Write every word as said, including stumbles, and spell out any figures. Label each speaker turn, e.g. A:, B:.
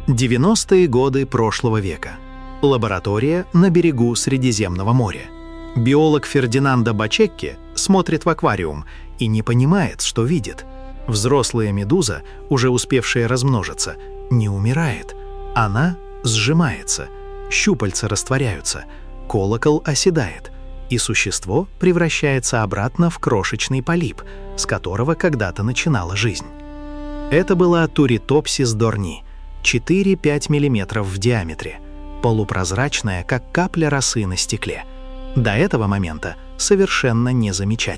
A: девяностые годы прошлого века. Лаборатория на берегу Средиземного моря. Биолог Фердинандо Бачекки смотрит в аквариум и не понимает, что видит. Взрослая медуза, уже успевшая размножиться, не умирает. Она сжимается, щупальца растворяются, колокол оседает, и существо превращается обратно в крошечный полип, с которого когда-то начинала жизнь. Это была Туритопсис дорни, четыре-пять миллиметров в диаметре, полупрозрачная, как капля росы на стекле. До этого момента совершенно незамечательная.